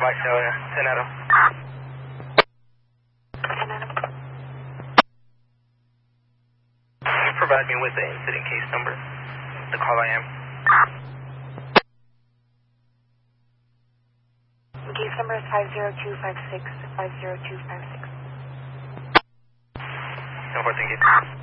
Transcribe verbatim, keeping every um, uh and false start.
Mike Taylor, ten Adam. ten Adam. Can you provide me with the incident case number? The call I am. Case number is five zero two five six, five zero two five six. No, thank you.